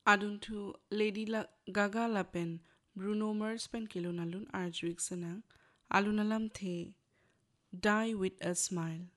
Adun tu Gaga lapen Bruno Mars pen kilo nalun arjwik senang alunalam the Die with a Smile.